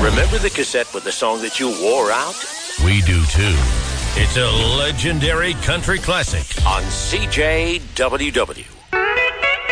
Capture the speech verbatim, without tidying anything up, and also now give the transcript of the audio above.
Remember the cassette with the song that you wore out? We do too. It's a legendary country classic on C J W W.